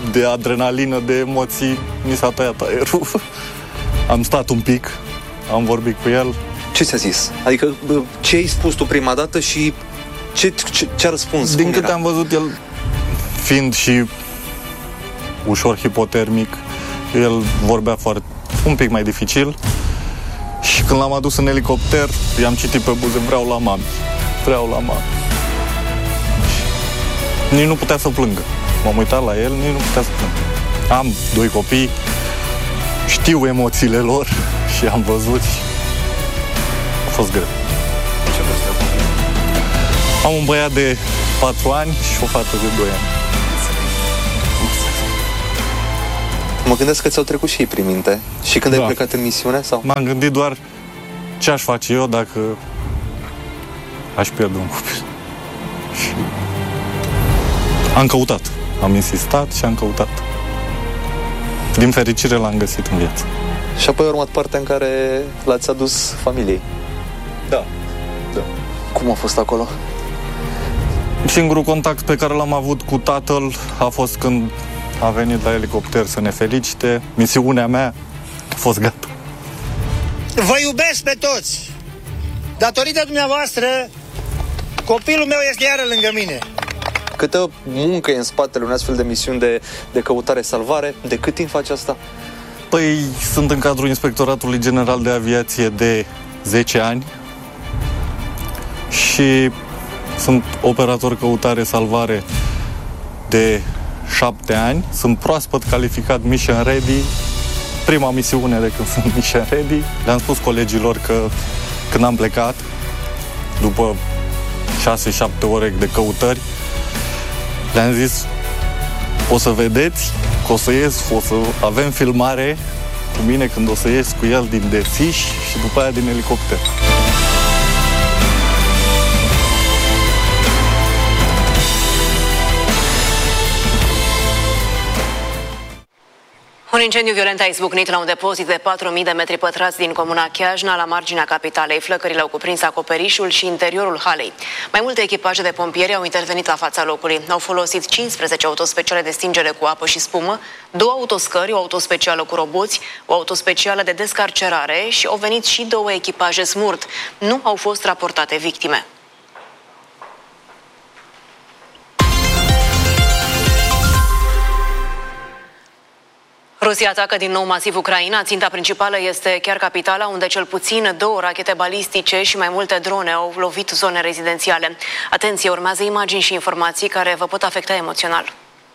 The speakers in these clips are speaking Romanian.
de adrenalină, de emoții, mi s-a tăiat aerul. Am stat un pic, am vorbit cu el. Ce ți-a zis? Adică ce ai spus tu prima dată și ce a răspuns? Din câte am văzut, el fiind și ușor hipotermic, el vorbea un pic mai dificil. Și când l-am adus în elicopter, i-am citit pe buze, vreau la mami. Nici nu putea să plângă. M-am uitat la el, nici nu putea să plângă. Am 2 copii, știu emoțiile lor și am văzut și a fost greu. Ce vârstă? Am un băiat de 4 ani și o fată de 2 ani. Mă gândesc că ți-au trecut și ei prin minte. Și când ai plecat în misiune? Sau? M-am gândit doar ce aș face eu dacă aș pierde un copil. Și am căutat. Am insistat și am căutat. Din fericire l-am găsit în viață. Și apoi a urmat partea în care l-ați adus familiei. Da. Cum a fost acolo? Singurul contact pe care l-am avut cu tatăl a fost când a venit la elicopter să ne felicite. Misiunea mea a fost gata. Vă iubesc pe toți! Datorită dumneavoastră, copilul meu este iară lângă mine. Câtă muncă e în spatele unei astfel de misiuni de căutare-salvare? De cât timp faci asta? Păi, sunt în cadrul Inspectoratului General de Aviație de 10 ani și sunt operator căutare-salvare de 7 ani. Sunt proaspăt calificat Mission Ready. Prima misiune de când sunt Mission Ready. Le-am spus colegilor că când am plecat, după 6-7 ore de căutări, le-am zis, o să vedeți că o să ies, o să avem filmare cu mine când o să ies cu el din desiș și după aia din elicopter. Un incendiu violent a izbucnit la un depozit de 4.000 de metri pătrați din comuna Chiajna, la marginea capitalei. Flăcările au cuprins acoperișul și interiorul halei. Mai multe echipaje de pompieri au intervenit la fața locului. Au folosit 15 autospeciale de stingere cu apă și spumă, 2 autoscări, o autospecială cu roboți, o autospecială de descarcerare și au venit și 2 echipaje smurt. Nu au fost raportate victime. Rusia atacă din nou masiv Ucraina. Ținta principală este chiar capitala, unde cel puțin 2 rachete balistice și mai multe drone au lovit zone rezidențiale. Atenție, urmează imagini și informații care vă pot afecta emoțional.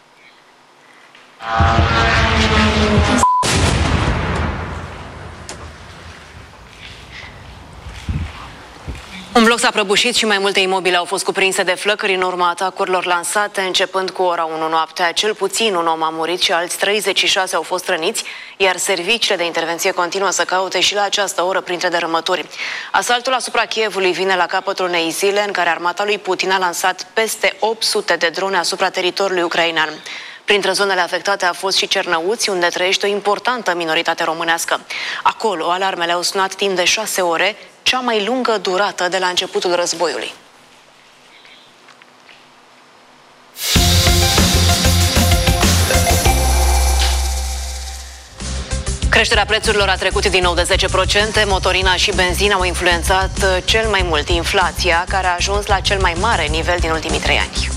Un bloc s-a prăbușit și mai multe imobile au fost cuprinse de flăcări în urma atacurilor lansate începând cu ora 1 noaptea. Cel puțin un om a murit și alți 36 au fost răniți, iar serviciile de intervenție continuă să caute și la această oră printre dărâmături. Asaltul asupra Kievului vine la capătul unei zile în care armata lui Putin a lansat peste 800 de drone asupra teritoriului ucrainean. Printre zonele afectate a fost și Cernăuți, unde trăiește o importantă minoritate românească. Acolo, alarmele au sunat timp de 6 ore, cea mai lungă durată de la începutul războiului. Creșterea prețurilor a trecut din nou de 10%, motorina și benzina au influențat cel mai mult inflația, care a ajuns la cel mai mare nivel din ultimii 3 ani.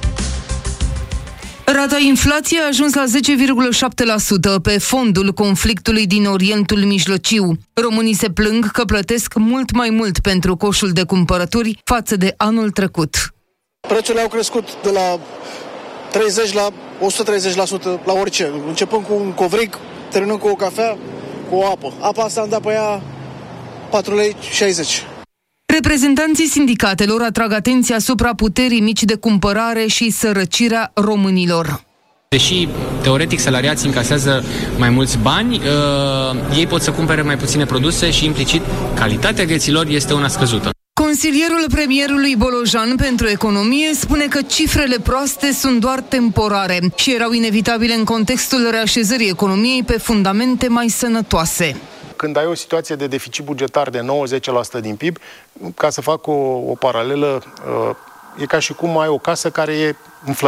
Rata inflației a ajuns la 10,7% pe fondul conflictului din Orientul Mijlociu. Românii se plâng că plătesc mult mai mult pentru coșul de cumpărături față de anul trecut. Prețurile au crescut de la 30 la 130% la orice, începând cu un covrig, terminând cu o cafea, cu o apă. Apa asta am dat pe ea 4,60 lei. Reprezentanții sindicatelor atrag atenția asupra puterii mici de cumpărare și sărăcirea românilor. Deși, teoretic, salariații încasează mai mulți bani, ei pot să cumpere mai puține produse și, implicit, calitatea vieților este una scăzută. Consilierul premierului Bolojan pentru economie spune că cifrele proaste sunt doar temporare și erau inevitabile în contextul reașezării economiei pe fundamente mai sănătoase. Când ai o situație de deficit bugetar de 90% din PIB, ca să fac o paralelă, e ca și cum ai o casă care e în flăcări.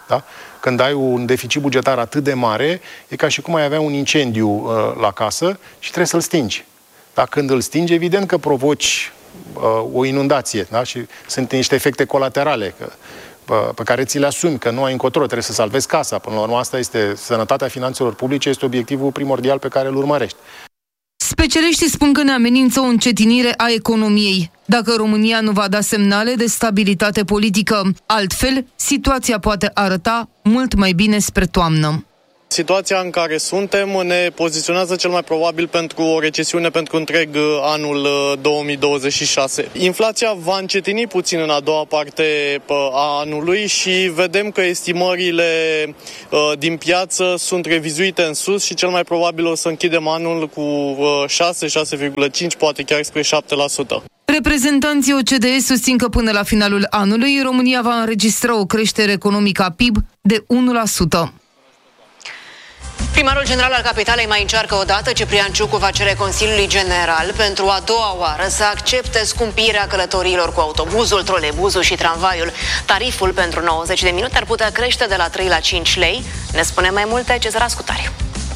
Da? Când ai un deficit bugetar atât de mare, e ca și cum ai avea un incendiu la casă și trebuie să-l stingi. Dar când îl stingi, evident că provoci o inundație, da? Și sunt niște efecte colaterale pe care ți le asumi, că nu ai încotro, trebuie să salvezi casa. Până la urmă, asta este sănătatea finanțelor publice, este obiectivul primordial pe care îl urmărești. Specialiștii spun că ne amenință o încetinire a economiei, dacă România nu va da semnale de stabilitate politică. Altfel, situația poate arăta mult mai bine spre toamnă. Situația în care suntem ne poziționează cel mai probabil pentru o recesiune pentru întreg anul 2026. Inflația va încetini puțin în a doua parte a anului și vedem că estimările din piață sunt revizuite în sus și cel mai probabil o să închidem anul cu 6,5, poate chiar spre 7%. Reprezentanții OCDE susțin că până la finalul anului România va înregistra o creștere economică a PIB de 1%. Primarul general al Capitalei mai încearcă o dată. Ciprian Ciucu va cere Consiliului General pentru a doua oară să accepte scumpirea călătoriilor cu autobuzul, trolebuzul și tramvaiul. Tariful pentru 90 de minute ar putea crește de la 3 la 5 lei. Ne spune mai multe Cezar Ascutari.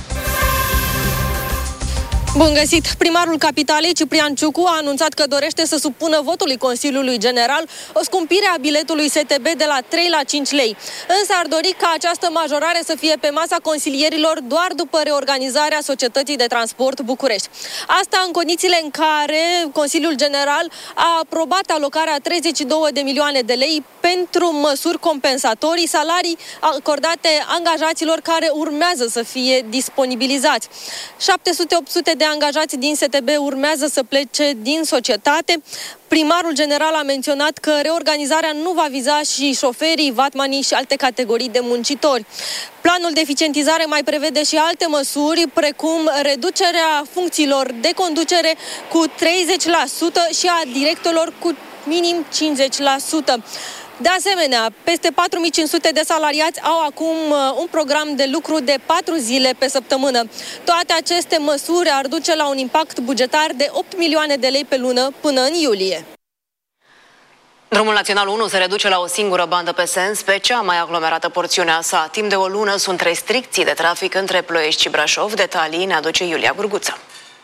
Bun găsit! Primarul Capitalei, Ciprian Ciucu, a anunțat că dorește să supună votului Consiliului General o scumpire a biletului STB de la 3 la 5 lei. Însă ar dori ca această majorare să fie pe masa consilierilor doar după reorganizarea Societății de Transport București. Asta în condițiile în care Consiliul General a aprobat alocarea 32 de milioane de lei pentru măsuri compensatorii, salarii acordate angajaților care urmează să fie disponibilizați. 700-800 de angajați din STB urmează să plece din societate. Primarul general a menționat că reorganizarea nu va viza și șoferii, vatmanii și alte categorii de muncitori. Planul de eficientizare mai prevede și alte măsuri, precum reducerea funcțiilor de conducere cu 30% și a directorilor cu minim 50%. De asemenea, peste 4500 de salariați au acum un program de lucru de 4 zile pe săptămână. Toate aceste măsuri ar duce la un impact bugetar de 8 milioane de lei pe lună până în iulie. Drumul Național 1 se reduce la o singură bandă pe sens pe cea mai aglomerată porțiune a sa. Timp de o lună sunt restricții de trafic între Ploiești și Brașov. Detalii ne aduce Iulia Gurguță.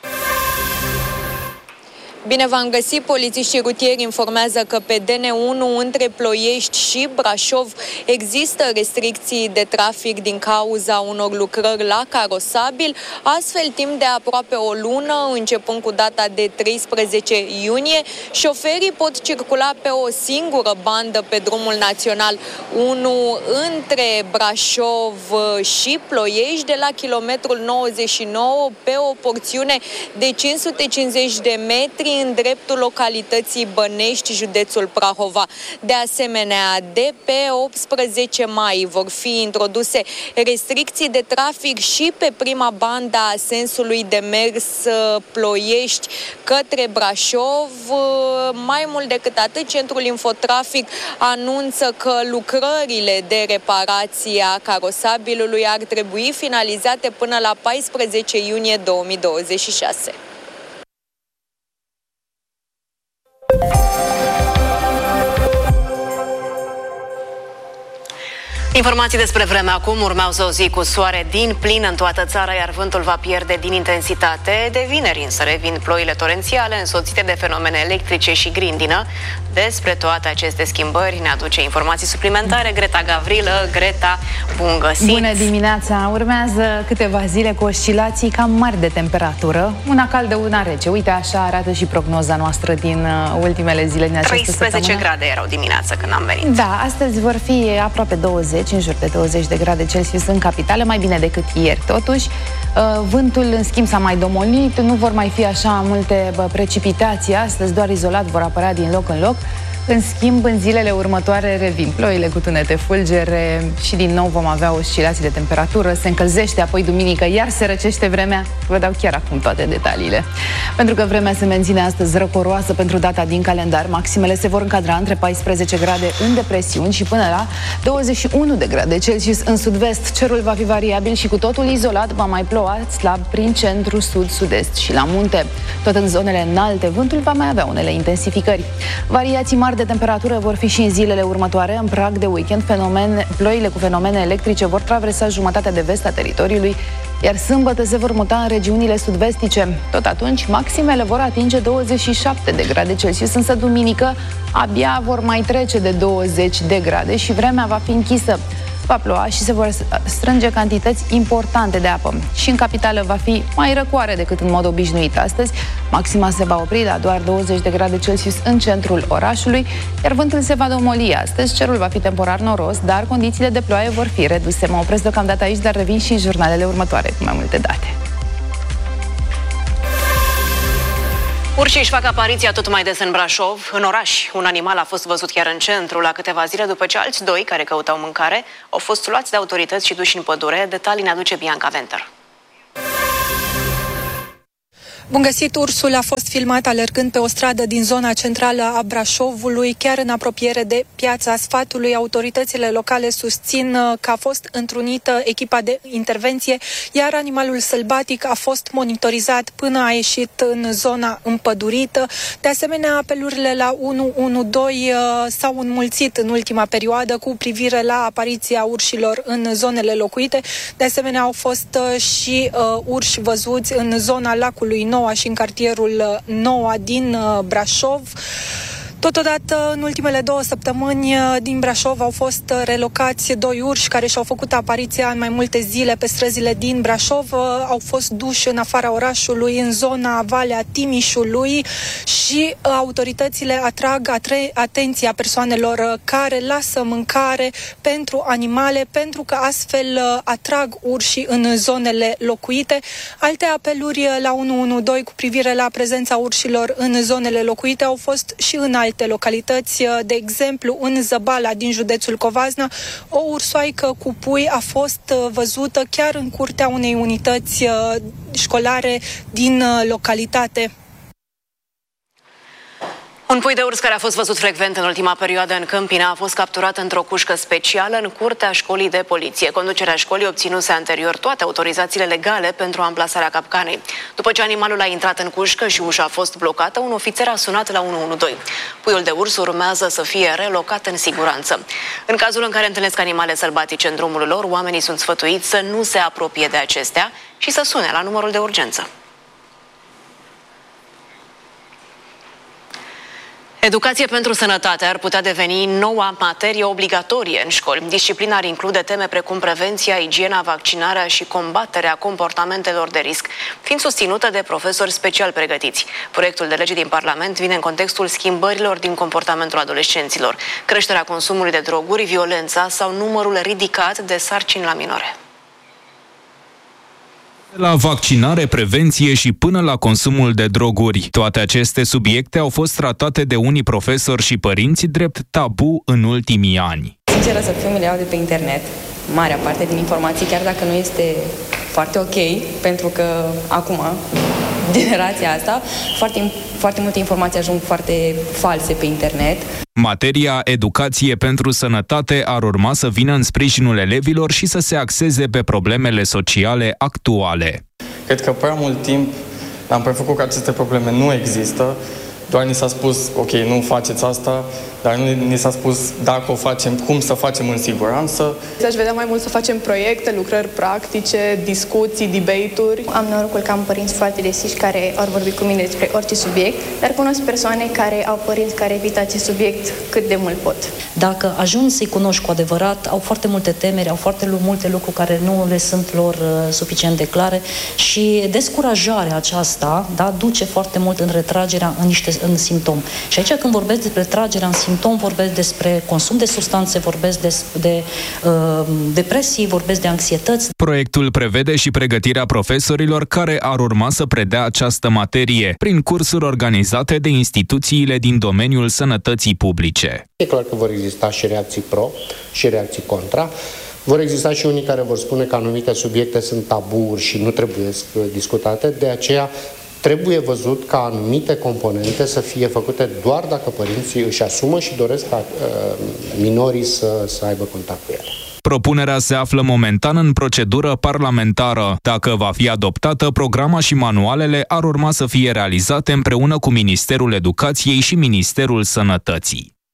Bine v-am găsit! Polițiștii rutieri informează că pe DN1 între Ploiești și Brașov există restricții de trafic din cauza unor lucrări la carosabil. Astfel, timp de aproape o lună, începând cu data de 13 iunie, șoferii pot circula pe o singură bandă pe drumul național 1 între Brașov și Ploiești, de la kilometrul 99 pe o porțiune de 550 de metri în dreptul localității Bănești, județul Prahova. De asemenea, de pe 18 mai vor fi introduse restricții de trafic și pe prima bandă a sensului de mers Ploiești către Brașov. Mai mult decât atât, Centrul Infotrafic anunță că lucrările de reparație a carosabilului ar trebui finalizate până la 14 iunie 2026. Informații despre vreme acum. Urmează o zi cu soare din plin în toată țara, iar vântul va pierde din intensitate. De vineri însă revin ploile torențiale însoțite de fenomene electrice și grindină. Despre toate aceste schimbări ne aduce informații suplimentare Greta Gavrilă. Greta, bun găsit! Bună dimineața! Urmează câteva zile cu oscilații cam mari de temperatură, una caldă, una rece. Uite, așa arată și prognoza noastră din ultimele zile din această 13 săptămână. grade erau dimineața când am venit. Da, astăzi vor fi aproape 20, în jur de 20 de grade Celsius în capitală, mai bine decât ieri. Totuși, vântul, în schimb, s-a mai domolit, nu vor mai fi așa multe precipitații. Astăzi doar izolat vor apărea din loc în loc. În schimb, în zilele următoare revin ploile cu tunete fulgere și din nou vom avea oscilații de temperatură. Se încălzește, apoi duminică iar se răcește vremea. Vă dau chiar acum toate detaliile. Pentru că vremea se menține astăzi răcoroasă pentru data din calendar. Maximele se vor încadra între 14 grade în depresiuni și până la 21 de grade Celsius în sud-vest. Cerul va fi variabil și cu totul izolat, va mai ploua slab prin centru, sud, sud-est și la munte. Tot în zonele înalte, vântul va mai avea unele intensificări. Variații mari mari de temperatură vor fi și în zilele următoare. În prag de weekend, ploile cu fenomene electrice vor traversa jumătatea de vest a teritoriului, iar sâmbătă se vor muta în regiunile sud-vestice. Tot atunci, maximele vor atinge 27 de grade Celsius, însă duminică abia vor mai trece de 20 de grade și vremea va fi închisă. Va ploua și se vor strânge cantități importante de apă. Și în capitală va fi mai răcoare decât în mod obișnuit astăzi. Maxima se va opri la doar 20 de grade Celsius în centrul orașului, iar vântul se va domoli astăzi. Cerul va fi temporar noros, dar condițiile de ploaie vor fi reduse. Mă opresc deocamdată aici, dar revin și în jurnalele următoare cu mai multe date. Urșii își fac apariția tot mai des în Brașov. În oraș, un animal a fost văzut chiar în centru la câteva zile după ce alți doi care căutau mâncare au fost luați de autorități și duși în pădure. Detalii ne aduce Bianca Venter. Bun găsit! Ursul a fost filmat alergând pe o stradă din zona centrală a Brașovului, chiar în apropiere de Piața Sfatului. Autoritățile locale susțin că a fost întrunită echipa de intervenție, iar animalul sălbatic a fost monitorizat până a ieșit în zona împădurită. De asemenea, apelurile la 112 s-au înmulțit în ultima perioadă cu privire la apariția urșilor în zonele locuite. De asemenea, au fost și urși văzuți în zona lacului Noua și în cartierul Noua din Brașov. Totodată, în ultimele 2 săptămâni din Brașov au fost relocați 2 urși care și-au făcut apariția în mai multe zile pe străzile din Brașov. Au fost duși în afara orașului, în zona Valea Timișului și autoritățile atrag atenția persoanelor care lasă mâncare pentru animale, pentru că astfel atrag urșii în zonele locuite. Alte apeluri la 112 cu privire la prezența urșilor în zonele locuite au fost și în alte localități, de exemplu în Zăbala din județul Covasna, o ursoaică cu pui a fost văzută chiar în curtea unei unități școlare din localitate. Un pui de urs care a fost văzut frecvent în ultima perioadă în Câmpina a fost capturat într-o cușcă specială în curtea școlii de poliție. Conducerea școlii obținuse anterior toate autorizațiile legale pentru amplasarea capcanei. După ce animalul a intrat în cușcă și ușa a fost blocată, un ofițer a sunat la 112. Puiul de urs urmează să fie relocat în siguranță. În cazul în care întâlnesc animale sălbatice în drumul lor, oamenii sunt sfătuiți să nu se apropie de acestea și să sune la numărul de urgență. Educație pentru sănătate ar putea deveni noua materie obligatorie în școli. Disciplina ar include teme precum prevenția, igiena, vaccinarea și combaterea comportamentelor de risc, fiind susținută de profesori special pregătiți. Proiectul de lege din Parlament vine în contextul schimbărilor din comportamentul adolescenților, creșterea consumului de droguri, violența sau numărul ridicat de sarcini la minore. La vaccinare, prevenție și până la consumul de droguri. Toate aceste subiecte au fost tratate de unii profesori și părinți drept tabu în ultimii ani. Sinceră să fiu, le iau de pe internet, marea parte din informații, chiar dacă nu este foarte ok, pentru că acum, generația asta, foarte multe informații ajung foarte false pe internet. Materia educație pentru sănătate ar urma să vină în sprijinul elevilor și să se axeze pe problemele sociale actuale. Cred că prea mult timp am prefăcut că aceste probleme nu există, doar ni s-a spus, ok, nu faceți asta, dar nu ni s-a spus dacă o facem, cum să facem în siguranță. Aș vedea mai mult să facem proiecte, lucrări practice, discuții, debate-uri. Am norocul că am părinți foarte deschiși care au vorbit cu mine despre orice subiect, dar cunosc persoane care au părinți care evită acest subiect cât de mult pot. Dacă ajungi să-i cunoști cu adevărat, au foarte multe temeri, au foarte multe lucruri care nu le sunt lor suficient de clare și descurajarea aceasta, da, duce foarte mult în retragerea în simptom. Și aici când vorbesc despre retragerea în simptom, vorbesc despre consum de substanțe, vorbesc de depresii, vorbesc de anxietăți. Proiectul prevede și pregătirea profesorilor care ar urma să predea această materie prin cursuri organizate de instituțiile din domeniul sănătății publice. E clar că vor exista și reacții pro și reacții contra. Vor exista și unii care vor spune că anumite subiecte sunt tabuuri și nu trebuie discutate, de aceea trebuie văzut ca anumite componente să fie făcute doar dacă părinții își asumă și doresc ca minorii să aibă contact cu ele. Propunerea se află momentan în procedură parlamentară. Dacă va fi adoptată, programa și manualele ar urma să fie realizate împreună cu Ministerul Educației și Ministerul Sănătății.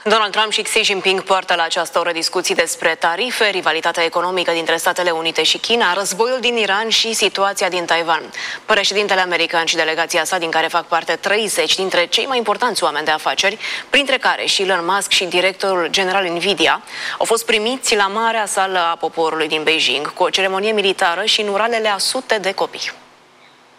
Donald Trump și Xi Jinping poartă la această oră discuții despre tarife, rivalitatea economică dintre Statele Unite și China, războiul din Iran și situația din Taiwan. Președintele american și delegația sa, din care fac parte 30 dintre cei mai importanți oameni de afaceri, printre care și Elon Musk și directorul general Nvidia, au fost primiți la Marea Sală a Poporului din Beijing, cu o ceremonie militară și în uralele a sute de copii.